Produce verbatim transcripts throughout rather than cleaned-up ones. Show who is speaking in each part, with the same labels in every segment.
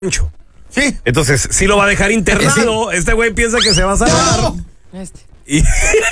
Speaker 1: Sí.
Speaker 2: Entonces, sí lo va a dejar internado. Sí. Este güey piensa que se va a salvar. No. Este.
Speaker 1: Y...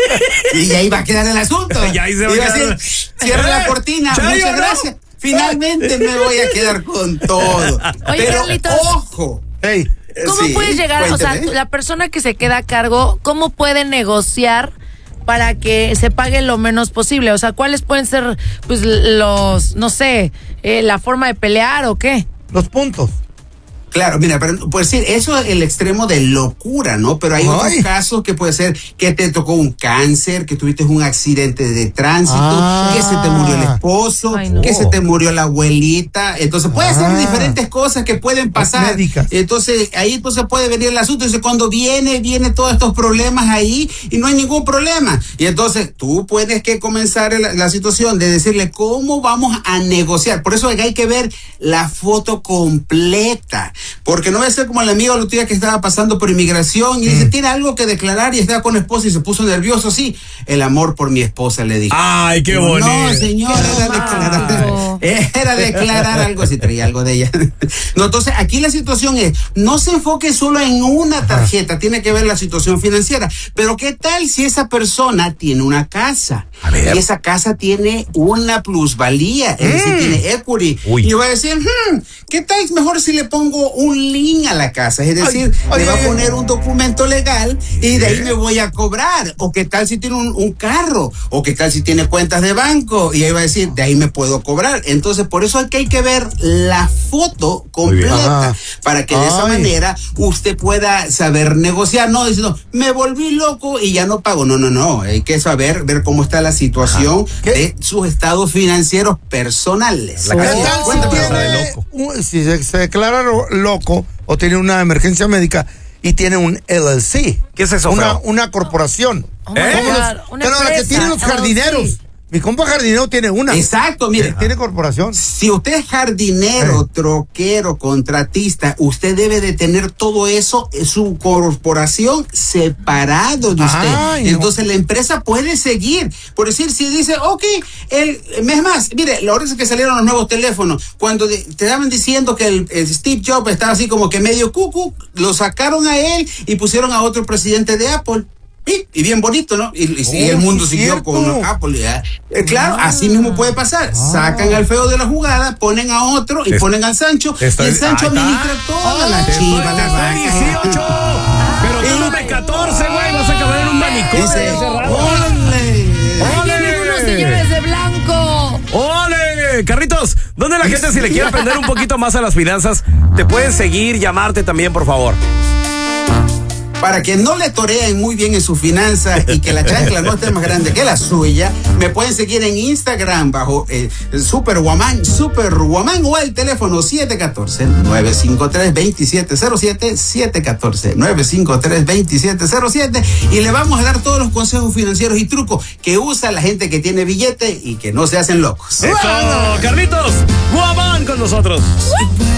Speaker 1: y ahí va a quedar el asunto.
Speaker 2: Y ahí se va a quedar.
Speaker 1: Decir, cierra la cortina. Chayo, muchas gracias. No. Finalmente me voy a quedar con todo.
Speaker 3: Oye,
Speaker 1: pero
Speaker 3: Carlitos,
Speaker 1: ojo.
Speaker 3: Hey. ¿Cómo sí, puedes llegar? Cuéntame. O sea, la persona que se queda a cargo, ¿cómo puede negociar para que se pague lo menos posible? O sea, ¿cuáles pueden ser, pues, los, no sé, eh, la forma de pelear o qué?
Speaker 1: Los puntos. Claro, mira, pero pues sí, eso es el extremo de locura, ¿no? Pero hay Ay. otros casos que puede ser que te tocó un cáncer, que tuviste un accidente de tránsito, ah. que se te murió el esposo, Ay, no. que se te murió la abuelita. Entonces puede ah. ser diferentes cosas que pueden pasar. Médicas. Entonces ahí entonces puede venir el asunto. Entonces cuando viene, viene todos estos problemas ahí y no hay ningún problema. Y entonces tú puedes que comenzar la, la situación de decirle cómo vamos a negociar. Por eso hay que ver la foto completa. Porque no va a ser como el amigo el otro día que estaba pasando por inmigración y mm. dice, tiene algo que declarar y estaba con la esposa y se puso nervioso. Sí, el amor por mi esposa le dijo.
Speaker 2: Ay, qué bonito.
Speaker 1: No, señor, era declarar, era declarar algo, si traía algo de ella. No, entonces aquí la situación es, no se enfoque solo en una tarjeta, Ajá. tiene que ver la situación financiera. Pero ¿qué tal si esa persona tiene una casa? A ver. Y esa casa tiene una plusvalía, es mm. decir, tiene equity. Uy. Y va a decir, hmm, ¿qué tal mejor si le pongo un link a la casa? Es decir, ay, le ay, va ay, a poner un documento legal y de ahí me voy a cobrar. O qué tal si tiene un, un carro, o qué tal si tiene cuentas de banco, y ahí va a decir, de ahí me puedo cobrar. Entonces, por eso es que hay que ver la foto completa, para que de ay. esa manera usted pueda saber negociar, no diciendo, me volví loco y ya no pago. No, no, no, hay que saber, ver cómo está la situación de sus estados financieros personales.
Speaker 4: ¿Qué tal si tiene, un, si se, se declara loco o tiene una emergencia médica y tiene un L L C?
Speaker 2: ¿Qué es eso?
Speaker 4: Una, una corporación.
Speaker 3: Oh ¿Eh?
Speaker 4: Los, una pero la que tienen los jardineros. L L C. Mi compa jardinero tiene una.
Speaker 1: Exacto, mire.
Speaker 4: Tiene corporación.
Speaker 1: Si usted es jardinero, eh. troquero, contratista, usted debe de tener todo eso, su corporación separado de usted. Ay, Entonces no. la empresa puede seguir. Por decir, si dice, ok, el mes más, mire, la hora que salieron los nuevos teléfonos, cuando de, te estaban diciendo que el, el Steve Jobs estaba así como que medio cucu, lo sacaron a él y pusieron a otro presidente de Apple. Y, y bien bonito, ¿no? Y, y, oh, y el mundo siguió cierto. con Apple. Eh, claro, ah. así mismo puede pasar. Ah. Sacan al feo de la jugada, ponen a otro y es, ponen al Sancho. Estoy, y el Sancho administra toda ah, la chiva, la vaca.
Speaker 2: dieciocho. Pero tú no de catorce, güey. Vas a acabar en un manicomio.
Speaker 1: Dice, ¡ole!
Speaker 3: ¡Ole! Unos señores de blanco.
Speaker 2: ¡Ole! Carlitos, ¿dónde la gente, si le quiere aprender un poquito más a las finanzas, te pueden seguir, llamarte también, por favor?
Speaker 1: Para que no le toreen muy bien en sus finanzas y que la chancla no esté más grande que la suya, me pueden seguir en Instagram bajo eh, Superwoman, Superwoman o el teléfono siete uno cuatro, nueve cinco tres, dos siete cero siete, siete uno cuatro, nueve cinco tres, dos siete cero siete, y le vamos a dar todos los consejos financieros y trucos que usa la gente que tiene billete y que no se hacen locos.
Speaker 2: Eso, Carlitos, Woman con nosotros.